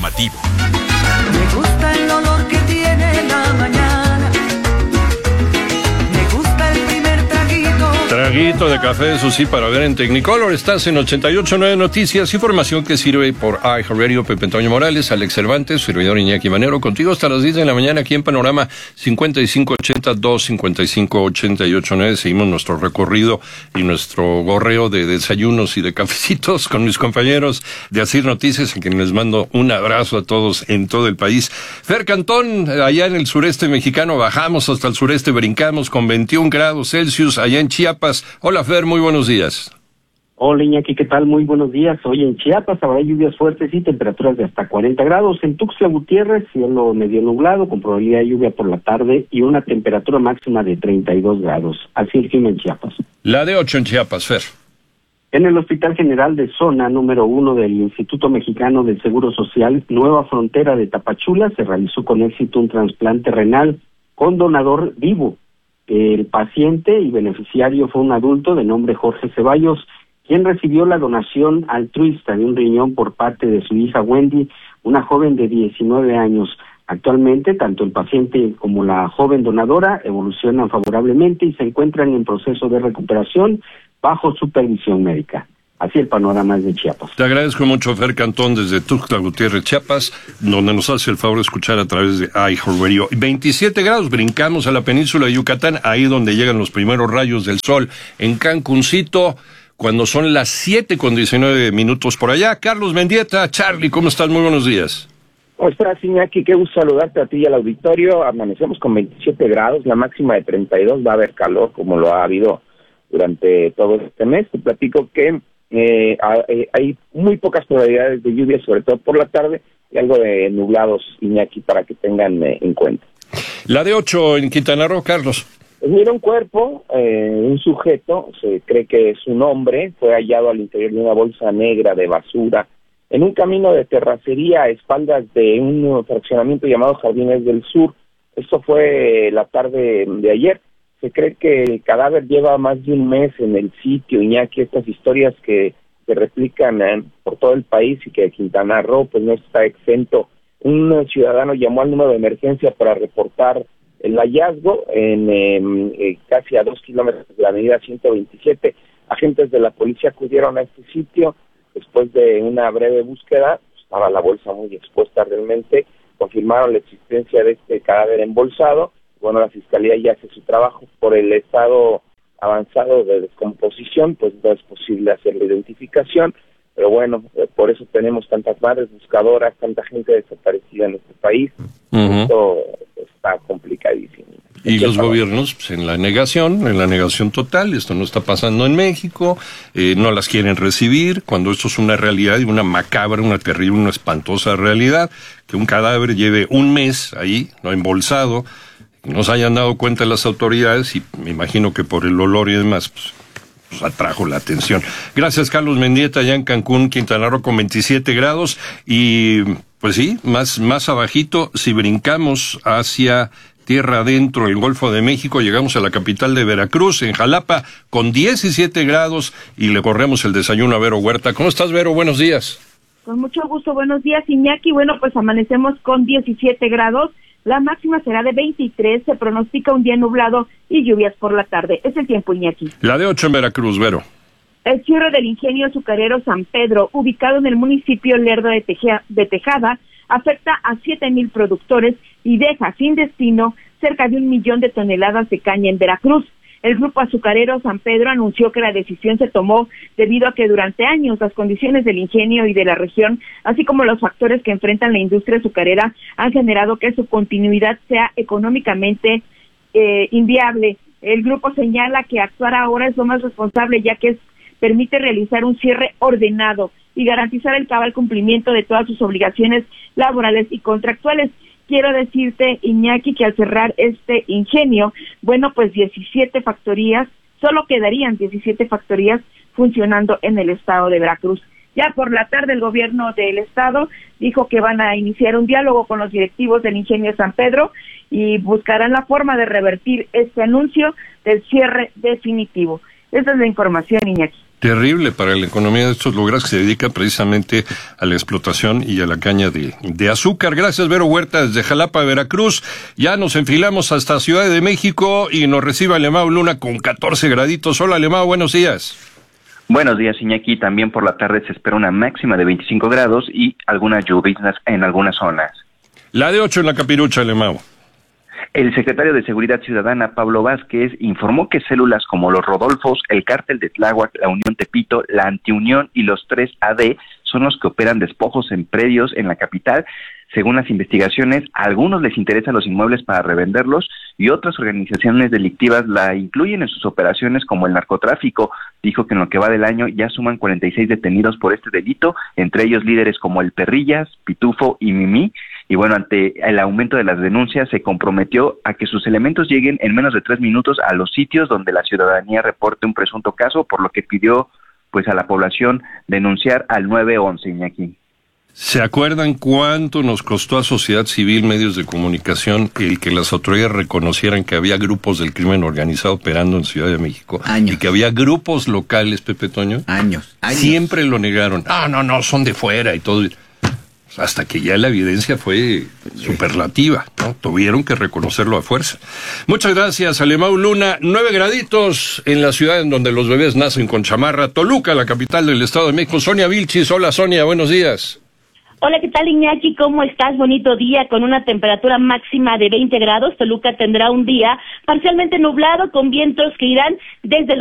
informativo. Me gusta el olor que tiene la mañana. Me gusta el primer traguito. Traguito de café, eso sí, para ver en Technicolor. Estás en 88.9 Noticias, información que sirve por iHeartRadio. Pepe Antonio Morales, Alex Cervantes, servidor Iñaki Manero, contigo hasta las 10 de la mañana aquí en Panorama 5580-255-88.9. Seguimos nuestro recorrido y nuestro gorreo de desayunos y de cafecitos con mis compañeros de Asir Noticias, a quienes les mando un abrazo a todos en todo el país. Fer Cantón, allá en el sureste mexicano, bajamos hasta el sureste, brincamos con 21 grados Celsius, allá en Chiapas. Hola Fer, muy buenos días. Hola Iñaki, ¿qué tal? Muy buenos días. Hoy en Chiapas habrá lluvias fuertes y temperaturas de hasta 40 grados. En Tuxtla Gutiérrez, cielo medio nublado, con probabilidad de lluvia por la tarde y una temperatura máxima de 32 grados. Así el clima en Chiapas. La de 8 en Chiapas, Fer. En el Hospital General de Zona número 1 del Instituto Mexicano del Seguro Social, Nueva Frontera de Tapachula, se realizó con éxito un trasplante renal con donador vivo. El paciente y beneficiario fue un adulto de nombre Jorge Ceballos, quien recibió la donación altruista de un riñón por parte de su hija Wendy, una joven de 19 años. Actualmente, tanto el paciente como la joven donadora evolucionan favorablemente y se encuentran en proceso de recuperación bajo supervisión médica. Así el panorama de Chiapas. Te agradezco mucho, Fer Cantón, desde Tuxtla Gutiérrez, Chiapas, donde nos hace el favor de escuchar a través de iHeartRadio. 27 grados, brincamos a la península de Yucatán, ahí donde llegan los primeros rayos del sol, en Cancuncito, cuando son las 7:19 por allá. Carlos Mendieta, Charlie, ¿cómo estás? Muy buenos días. ¿Cómo estás, Iñaki? Qué gusto saludarte a ti y al auditorio. Amanecemos con 27 grados, la máxima de 32, va a haber calor como lo ha habido durante todo este mes. Te platico que hay muy pocas probabilidades de lluvia, sobre todo por la tarde, y algo de nublados, Iñaki, para que tengan en cuenta. La de 8 en Quintana Roo, Carlos. Pues mira, un cuerpo, un sujeto, se cree que es un hombre, fue hallado al interior de una bolsa negra de basura en un camino de terracería a espaldas de un fraccionamiento llamado Jardines del Sur. Esto fue la tarde de ayer. Se cree que el cadáver lleva más de un mes en el sitio, Iñaki. Estas historias que se replican por todo el país y que Quintana Roo pues no está exento. Un ciudadano llamó al número de emergencia para reportar el hallazgo en casi a 2 kilómetros de la avenida 127. Agentes de la policía acudieron a este sitio. Después de una breve búsqueda, estaba la bolsa muy expuesta realmente, confirmaron la existencia de este cadáver embolsado. Bueno, la Fiscalía ya hace su trabajo. Por el estado avanzado de descomposición, pues no es posible hacer la identificación, pero bueno, por eso tenemos tantas madres buscadoras, tanta gente desaparecida en nuestro país. Esto está complicadísimo. Y los gobiernos, pues, en la negación total. Esto no está pasando en México, no las quieren recibir, cuando esto es una realidad y una macabra, una terrible, una espantosa realidad, que un cadáver lleve un mes ahí, no embolsado, no se hayan dado cuenta las autoridades, y me imagino que por el olor y demás, pues atrajo la atención. Gracias, Carlos Mendieta, allá en Cancún, Quintana Roo, con 27 grados, y pues sí, más abajito, si brincamos hacia tierra adentro, el Golfo de México, llegamos a la capital de Veracruz, en Jalapa, con 17 grados, y le corremos el desayuno a Vero Huerta. ¿Cómo estás, Vero? Buenos días. Con mucho gusto, buenos días, Iñaki. Bueno, pues amanecemos con 17 grados, la máxima será de 23, se pronostica un día nublado y lluvias por la tarde. Es el tiempo, Iñaki. La de 8 en Veracruz, Vero. El cierre del ingenio azucarero San Pedro, ubicado en el municipio Lerdo de Tejada, afecta a 7,000 productores y deja sin destino cerca de 1 millón de toneladas de caña en Veracruz. El grupo azucarero San Pedro anunció que la decisión se tomó debido a que durante años las condiciones del ingenio y de la región, así como los factores que enfrentan la industria azucarera, han generado que su continuidad sea económicamente inviable. El grupo señala que actuar ahora es lo más responsable, ya que permite realizar un cierre ordenado y garantizar el cabal cumplimiento de todas sus obligaciones laborales y contractuales. Quiero decirte, Iñaki, que al cerrar este ingenio, bueno, pues 17 factorías, solo quedarían 17 factorías funcionando en el estado de Veracruz. Ya por la tarde el gobierno del estado dijo que van a iniciar un diálogo con los directivos del ingenio San Pedro y buscarán la forma de revertir este anuncio del cierre definitivo. Esta es la información, Iñaki. Terrible para la economía de estos lugares que se dedican precisamente a la explotación y a la caña de azúcar. Gracias, Vero Huerta, desde Jalapa, Veracruz. Ya nos enfilamos hasta Ciudad de México y nos recibe Alemão Luna con 14 graditos. Hola, Alemão, buenos días. Buenos días, Iñaki. También por la tarde se espera una máxima de 25 grados y algunas lluvias en algunas zonas. La de 8 en la Capirucha, Alemão. El secretario de Seguridad Ciudadana, Pablo Vázquez, informó que células como los Rodolfos, el Cártel de Tláhuac, la Unión Tepito, la Antiunión y los 3AD son los que operan despojos en predios en la capital. Según las investigaciones, a algunos les interesan los inmuebles para revenderlos y otras organizaciones delictivas la incluyen en sus operaciones como el narcotráfico. Dijo que en lo que va del año ya suman 46 detenidos por este delito, entre ellos líderes como el Perrillas, Pitufo y Mimí. Y bueno, ante el aumento de las denuncias, se comprometió a que sus elementos lleguen en menos de 3 minutos a los sitios donde la ciudadanía reporte un presunto caso, por lo que pidió pues a la población denunciar al 911, Iñaki. ¿Se acuerdan cuánto nos costó a sociedad civil, medios de comunicación, el que las autoridades reconocieran que había grupos del crimen organizado operando en Ciudad de México? Años. Y que había grupos locales, Pepe Toño. Años. Siempre lo negaron. No, son de fuera y todo. Hasta que ya la evidencia fue superlativa, ¿no? Tuvieron que reconocerlo a fuerza. Muchas gracias, Alemão Luna. 9 graditos en la ciudad en donde los bebés nacen con chamarra. Toluca, la capital del Estado de México. Sonia Vilchis. Hola, Sonia, buenos días. Hola, ¿qué tal, Iñaki? ¿Cómo estás? Bonito día con una temperatura máxima de 20 grados. Toluca tendrá un día parcialmente nublado con vientos que irán desde